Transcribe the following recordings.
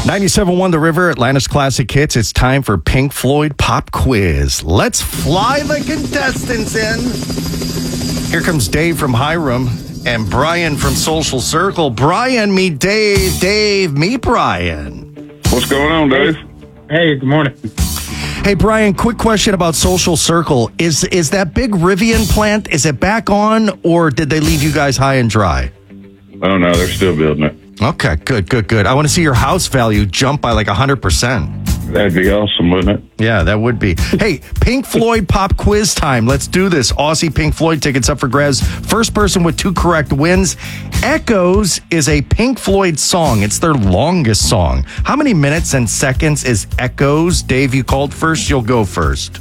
97.1 The River, Atlanta's Classic Hits. It's time for Pink Floyd Pop Quiz. Let's fly the contestants in. Here comes Dave from Hiram and Brian from Social Circle. Brian, meet Dave. Dave, meet Brian. What's going on, Dave? Hey, good morning. Hey, Brian, quick question about Social Circle. Is that big Rivian plant, is it back on, or did they leave you guys high and dry? Oh, no, they're still building it. Okay, good. I want to see your house value jump by like 100%. That'd be awesome, wouldn't it? Yeah, that would be. Hey, Pink Floyd pop quiz time. Let's do this. Aussie Pink Floyd tickets up for grabs. First person with 2 correct wins. Echoes is a Pink Floyd song. It's their longest song. How many minutes and seconds is Echoes? Dave, you called first. You'll go first.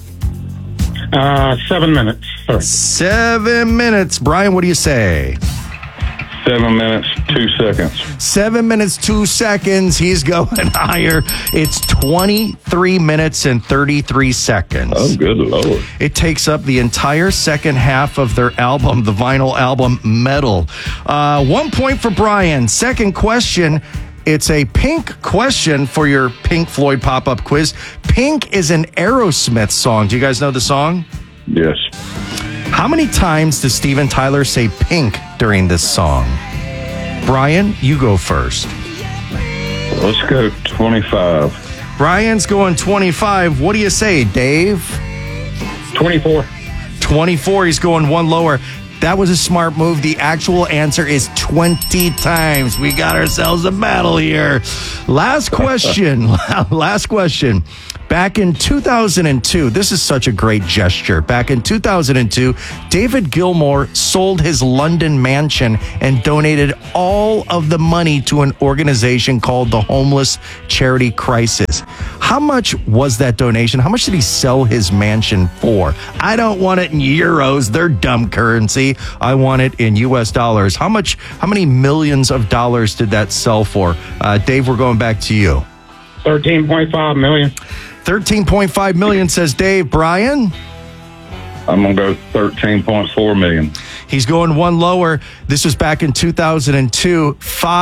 7 minutes. Sorry. 7 minutes. Brian, what do you say? 7 minutes, 2 seconds. 7 minutes, 2 seconds. He's going higher. It's 23 minutes and 33 seconds. Oh, good Lord. It takes up the entire second half of their album, the vinyl album Metal. 1 point for Brian. Second question. It's a Pink question for your Pink Floyd pop-up quiz. Pink is an Aerosmith song. Do you guys know the song? Yes. How many times does Steven Tyler say Pink during this song? Brian, you go first. Let's go 25. Brian's going 25. What do you say, Dave? 24. 24. He's going one lower. That was a smart move. The actual answer is 20 times. We got ourselves a battle here. Last question. Last question. Back in 2002, this is such a great gesture. Back in 2002, David Gilmour sold his London mansion and donated all of the money to an organization called the Homeless Charity Crisis. How much was that donation? How much did he sell his mansion for? I don't want it in euros. They're dumb currency. I want it in U.S. dollars. How many millions of dollars did that sell for? Dave, we're going back to you. 13.5 million. 13.5 million, says Dave. Brian? I'm going to go 13.4 million. He's going one lower. This was back in 2002.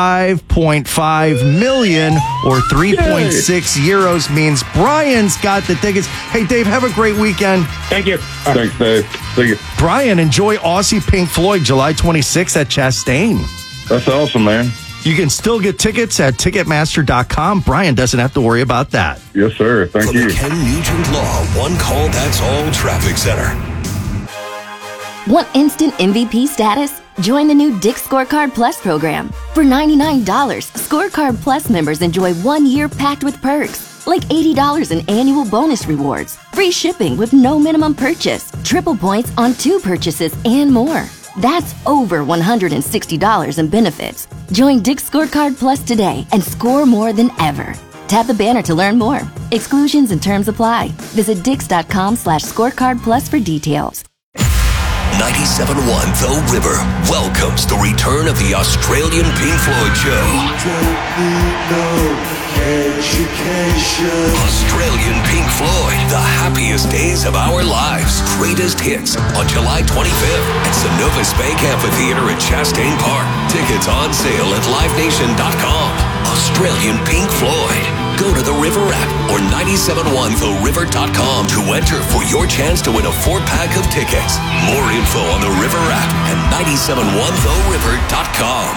5.5 million or 3.6 euros means Brian's got the tickets. Hey, Dave, have a great weekend. Thank you. Thanks, Dave. See you. Brian, enjoy Aussie Pink Floyd July 26th at Chastain. That's awesome, man. You can still get tickets at Ticketmaster.com. Brian doesn't have to worry about that. Yes, sir. Thank From you. the Ken Nugent Law One Call That's All Traffic Center. Want instant MVP status? Join the new Dick's Scorecard Plus program. For $99, Scorecard Plus members enjoy 1 year packed with perks, like $80 in annual bonus rewards, free shipping with no minimum purchase, triple points on 2 purchases, and more. That's over $160 in benefits. Join Dick's Scorecard Plus today and score more than ever. Tap the banner to learn more. Exclusions and terms apply. Visit dix.com/scorecard plus for details. 97.1 The River welcomes the return of the Australian Pink Floyd Show. Australian Pink Floyd, the happiest days of our lives. Greatest hits on July 25th at Synovus Bank Amphitheater at Chastain Park. Tickets on sale at livenation.com. Australian Pink Floyd. Go to the River app or 971theriver.com to enter for your chance to win a 4-pack of tickets. More info on the River app and 971theriver.com.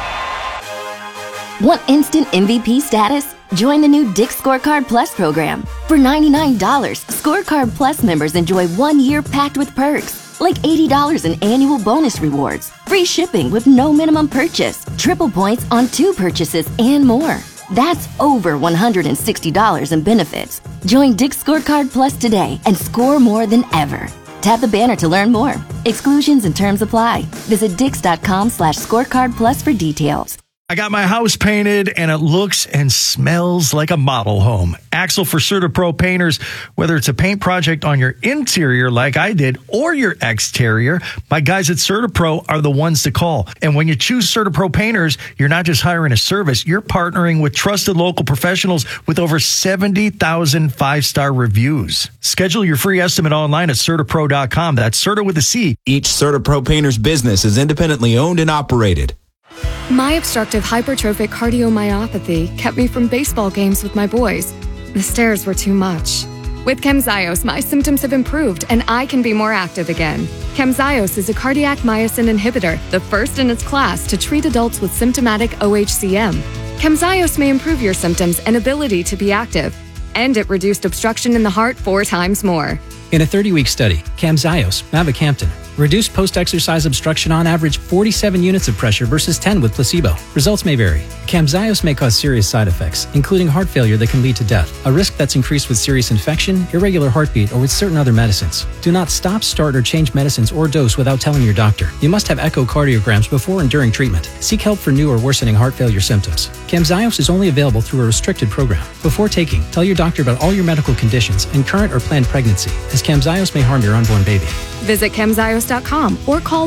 Want instant MVP status? Join the new Dick's Scorecard Plus program. For $99, Scorecard Plus members enjoy 1 year packed with perks, like $80 in annual bonus rewards, free shipping with no minimum purchase, triple points on 2 purchases, and more. That's over $160 in benefits. Join Dick's Scorecard Plus today and score more than ever. Tap the banner to learn more. Exclusions and terms apply. Visit dix.com/scorecard plus for details. I got my house painted and it looks and smells like a model home. Axel for CertaPro painters, whether it's a paint project on your interior like I did or your exterior, my guys at CertaPro are the ones to call. And when you choose CertaPro painters, you're not just hiring a service, you're partnering with trusted local professionals with over 70,000 5-star reviews. Schedule your free estimate online at CertaPro.com. That's Certa with a C. Each CertaPro painter's business is independently owned and operated. My obstructive hypertrophic cardiomyopathy kept me from baseball games with my boys. The stairs were too much. With Camzyos, my symptoms have improved and I can be more active again. Camzyos is a cardiac myosin inhibitor, the first in its class to treat adults with symptomatic OHCM. Camzyos may improve your symptoms and ability to be active, and it reduced obstruction in the heart 4 times more. In a 30-week study, Camzyos, mavacamten, reduced post-exercise obstruction on average 47 units of pressure versus 10 with placebo. Results may vary. Camzyos may cause serious side effects, including heart failure that can lead to death, a risk that's increased with serious infection, irregular heartbeat, or with certain other medicines. Do not stop, start, or change medicines or dose without telling your doctor. You must have echocardiograms before and during treatment. Seek help for new or worsening heart failure symptoms. Camzyos is only available through a restricted program. Before taking, tell your doctor about all your medical conditions and current or planned pregnancy, as Camzyos may harm your unborn baby. Visit Camzyos.com or call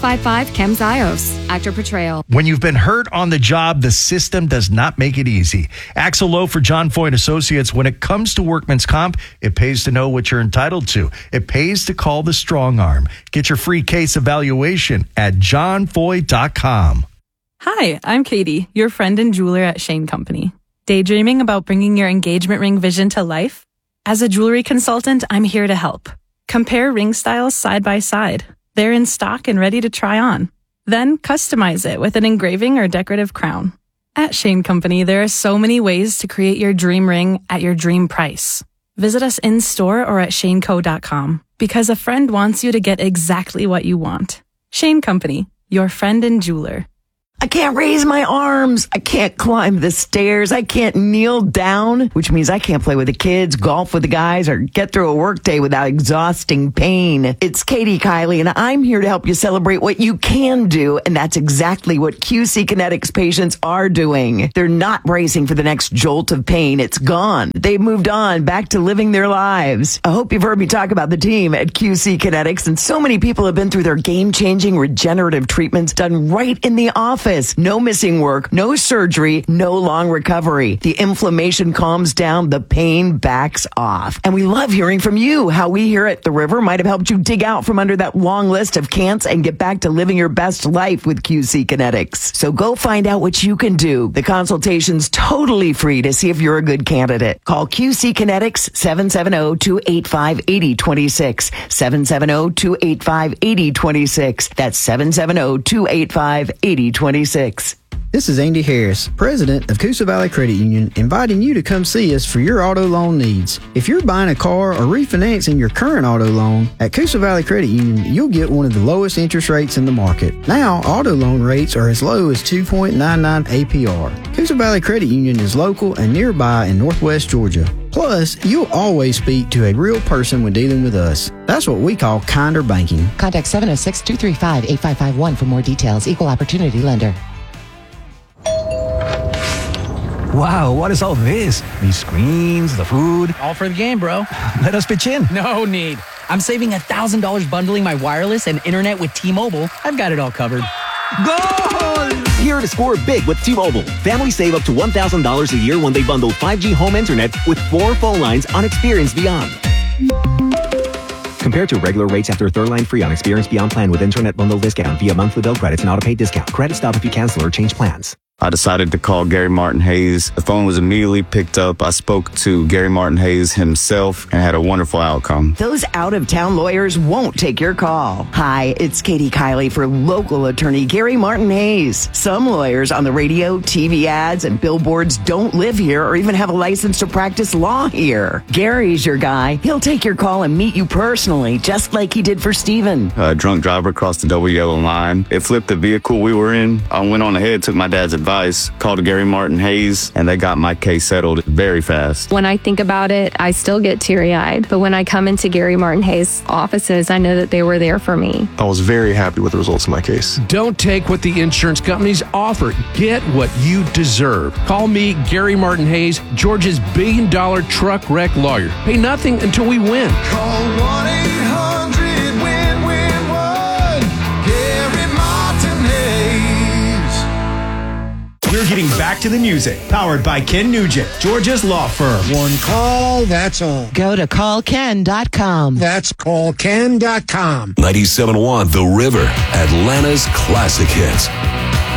1-855-CAMZYOS. Actor portrayal. When you've been hurt on the job, the system does not make it easy. Axel Lowe for John Foy & Associates. When it comes to workman's comp, it pays to know what you're entitled to. It pays to call the strong arm. Get your free case evaluation at johnfoy.com. Hi, I'm Katie, your friend and jeweler at Shane Company. Daydreaming about bringing your engagement ring vision to life? As a jewelry consultant, I'm here to help. Compare ring styles side by side. They're in stock and ready to try on. Then customize it with an engraving or decorative crown. At Shane Company, there are so many ways to create your dream ring at your dream price. Visit us in store or at shaneco.com because a friend wants you to get exactly what you want. Shane Company, your friend and jeweler. I can't raise my arms. I can't climb the stairs. I can't kneel down, which means I can't play with the kids, golf with the guys, or get through a workday without exhausting pain. It's Katie Kiley, and I'm here to help you celebrate what you can do, and that's exactly what QC Kinetics patients are doing. They're not bracing for the next jolt of pain. It's gone. They've moved on, back to living their lives. I hope you've heard me talk about the team at QC Kinetics, and so many people have been through their game-changing regenerative treatments done right in the office. No missing work, no surgery, no long recovery. The inflammation calms down, the pain backs off. And we love hearing from you. How we here at The River might have helped you dig out from under that long list of can'ts and get back to living your best life with QC Kinetics. So go find out what you can do. The consultation's totally free to see if you're a good candidate. Call QC Kinetics 770-285-8026. 770-285-8026. That's 770-285-8026. This is Andy Harris, president of Coosa Valley Credit Union, inviting you to come see us for your auto loan needs. If you're buying a car or refinancing your current auto loan, at Coosa Valley Credit Union, you'll get one of the lowest interest rates in the market. Now, auto loan rates are as low as 2.99 APR. Coosa Valley Credit Union is local and nearby in Northwest Georgia. Plus, you'll always speak to a real person when dealing with us. That's what we call kinder banking. Contact 706-235-8551 for more details. Equal Opportunity Lender. Wow, what is all this? These screens, the food. All for the game, bro. Let us pitch in. No need. I'm saving $1,000 bundling my wireless and internet with T-Mobile. I've got it all covered. Goal! Here to score big with T-Mobile. Families save up to $1,000 a year when they bundle 5G home internet with 4 phone lines on Experience Beyond. Compared to regular rates after third line free on Experience Beyond plan with internet bundle discount via monthly bill credits and auto-pay discount. Credit stop if you cancel or change plans. I decided to call Gary Martin Hayes. The phone was immediately picked up. I spoke to Gary Martin Hayes himself and had a wonderful outcome. Those out-of-town lawyers won't take your call. Hi, it's Katie Kiley for local attorney Gary Martin Hayes. Some lawyers on the radio, TV ads, and billboards don't live here or even have a license to practice law here. Gary's your guy. He'll take your call and meet you personally, just like he did for Steven. A drunk driver crossed the double yellow line. It flipped the vehicle we were in. I went on ahead, took my dad's advice, called Gary Martin Hayes, and they got my case settled very fast. When I think about it, I still get teary-eyed. But when I come into Gary Martin Hayes' offices, I know that they were there for me. I was very happy with the results of my case. Don't take what the insurance companies offer. Get what you deserve. Call me, Gary Martin Hayes, Georgia's $1 billion truck wreck lawyer. Pay nothing until we win. Call 1-800-WIN-WIN-1. Gary Martin Hayes. We're getting back to the music. Powered by Ken Nugent, Georgia's law firm. One call, that's all. Go to callken.com. That's callken.com. 97.1 The River, Atlanta's classic hits.